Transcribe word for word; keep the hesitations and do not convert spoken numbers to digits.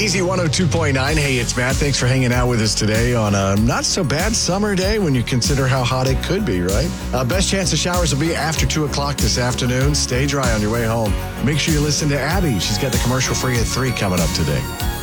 Easy one oh two point nine. Hey, it's Matt. Thanks for hanging out with us today on a not so bad summer day when you consider how hot it could be, right? Uh, best chance of showers will be after two o'clock this afternoon. Stay dry on your way home. Make sure you listen to Abby. She's got the commercial free at three coming up today.